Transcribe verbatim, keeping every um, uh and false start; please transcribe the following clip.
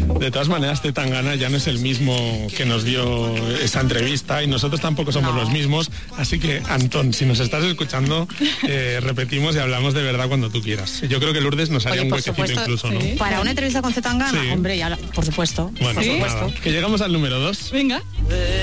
De todas maneras, Zetangana ya no es el mismo que nos dio esa entrevista y nosotros tampoco somos no. los mismos. Así que, Antón, si nos estás escuchando, eh, repetimos y hablamos de verdad cuando tú quieras. Yo creo que Lourdes nos haría Oye, un huequecito supuesto, incluso, ¿no? ¿Sí? Para una entrevista con Zetangana, sí. hombre, ya, por supuesto. Bueno, por supuesto. Nada, que llegamos al número dos. Venga.